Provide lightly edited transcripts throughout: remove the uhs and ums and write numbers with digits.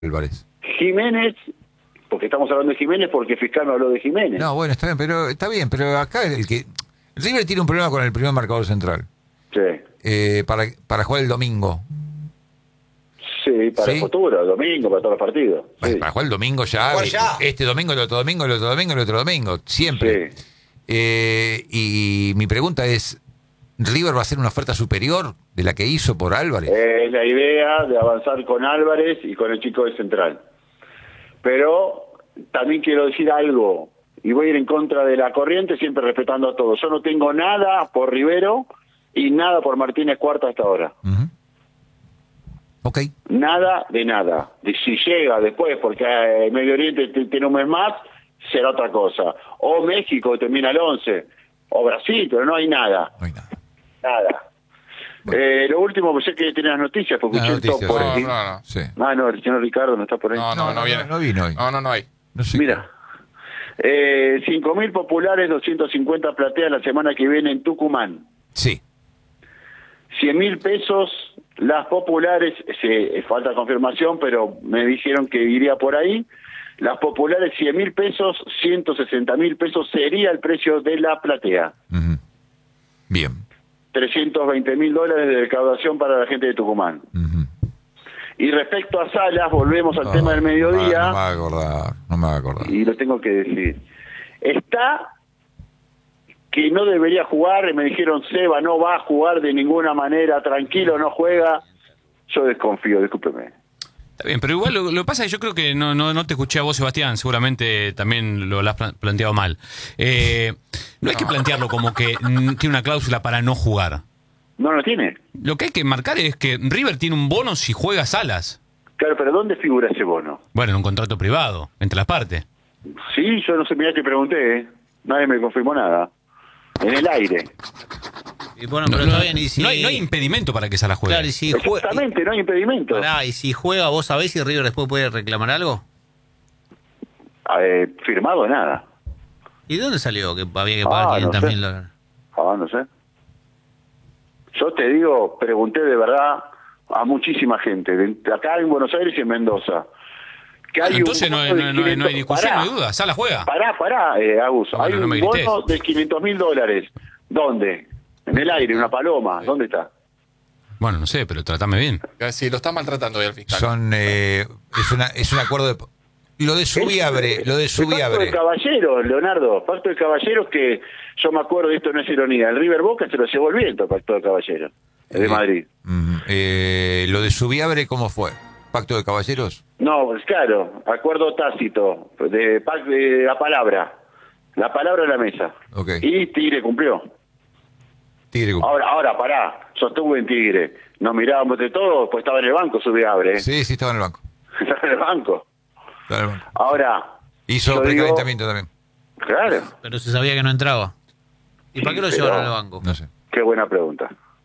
Álvarez? Jiménez, porque estamos hablando de Jiménez, porque el fiscal me habló de Jiménez. No, bueno, está bien, pero acá River tiene un problema con el primer marcador central. Sí. Para jugar el domingo. Sí, para el futuro, domingo, para todos los partidos. Para, sí. para jugar el domingo ya, este domingo, el otro domingo, el otro domingo, el otro domingo, siempre. Sí. Y mi pregunta es, ¿River va a hacer una oferta superior de la que hizo por Álvarez? Es la idea de avanzar con Álvarez y con el chico de Central. Pero también quiero decir algo, y voy a ir en contra de la corriente, siempre respetando a todos. Yo no tengo nada por Rivero y nada por Martínez Cuarta hasta ahora. Uh-huh. Ok. Nada de nada. Y si llega después, porque Medio Oriente tiene un mes más, será otra cosa. O México termina el 11, o Brasil, pero no hay nada. No hay nada. Nada. Bueno. Lo último, sé que tenés noticias, porque escuché todo por ahí. No. Sí. No, el señor Ricardo no está por ahí. No viene. No vino hoy. No hay. No sé. Mira, 5.000 populares, 250 plateas la semana que viene en Tucumán. Sí. 100.000 pesos las populares, falta confirmación, pero me dijeron que iría por ahí. Las populares 100.000 pesos, 160.000 pesos sería el precio de la platea. Uh-huh. Bien. $320.000 de recaudación para la gente de Tucumán. Uh-huh. Y respecto a Salas, volvemos al tema del mediodía. No me va a acordar. Y lo tengo que decir. Está que no debería jugar, me dijeron Seba no va a jugar de ninguna manera, tranquilo, no juega. Yo desconfío, discúlpeme. Está bien, pero igual lo que pasa es que yo creo que no te escuché a vos, Sebastián, seguramente también lo has planteado mal. No hay que plantearlo como que tiene una cláusula para no jugar. No lo tiene. Lo que hay que marcar es que River tiene un bono si juega Salas. Claro, pero ¿dónde figura ese bono? Bueno, en un contrato privado, entre las partes. Sí, yo no sé, mirá que pregunté, nadie me confirmó nada. En el aire. Y bueno, pero está bien, y si... no hay impedimento para que Salas juegue. Claro, y si Exactamente, no hay impedimento. y si juega, ¿vos sabés si River después puede reclamar algo? Firmado nada. ¿Y de dónde salió que había que pagar $500.000? No sé. Yo te digo, pregunté de verdad a muchísima gente, acá en Buenos Aires y en Mendoza. Que hay entonces no hay discusión, no hay duda. Salas juega. Pará, Agus. Bueno, hay no un me bono de $500.000. ¿Dónde? En el aire, una paloma. ¿Dónde está? Bueno, no sé, pero tratame bien. Sí, lo está maltratando hoy el fiscal. Es un acuerdo de... Lo de Subiabre. Pacto de caballeros, Leonardo. Pacto de caballeros que yo me acuerdo, de esto no es ironía. El River Boca se lo llevó el viento, el pacto de caballeros. De Madrid. Lo de Subiabre, ¿cómo fue? ¿Pacto de caballeros? No, pues claro, acuerdo tácito, de la palabra. La palabra en la mesa. Okay. Y Tigre cumplió. Ahora, pará, yo estuve en Tigre. Nos mirábamos de todo, pues estaba en el banco Subiabre. Sí, estaba en el banco. Estaba en el banco. Ahora... Hizo precalentamiento también. Claro. Pero se sabía que no entraba. ¿Y para qué lo llevaron al banco? No sé. Qué buena pregunta.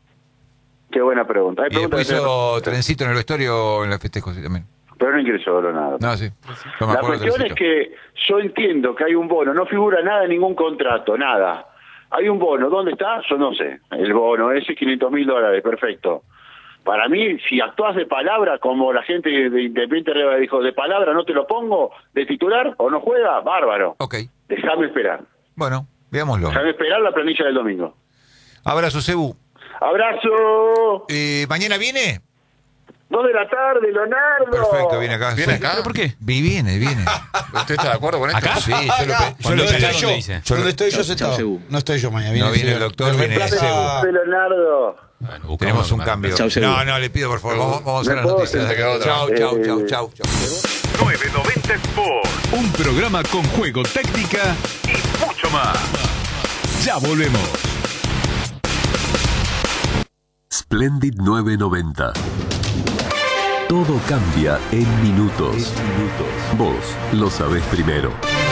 Hay Y después hizo trencito en el vestuario en los festejos también. Pero no ingresó, Leonardo. No, sí. La cuestión es que yo entiendo que hay un bono, no figura nada en ningún contrato, nada. Hay un bono, ¿dónde está? Yo no sé. El bono ese $500.000, perfecto. Para mí, si actúas de palabra, como la gente de Independiente Rivera dijo, de palabra no te lo pongo, de titular o no juega, bárbaro. Ok. Déjame esperar. Bueno, veámoslo. Déjame esperar la planilla del domingo. Abrazo, Cebu. ¡Abrazo! ¿Mañana viene? 2 de la tarde, Leonardo. Perfecto, viene acá. ¿Viene acá? ¿Pero por qué? Viene. ¿Usted está de acuerdo con esto? ¿Acá? Sí, yo lo dice. ¿Dónde estoy yo sentado? No estoy yo mañana. No viene el doctor, viene Cebu. Leonardo. Bueno, Tenemos un cambio. No, le pido por favor. Vamos a las noticias. Chau. 990 Sport. Un programa con juego, técnica y mucho más. Ya volvemos. Splendid 990. Todo cambia en minutos. Vos lo sabés primero.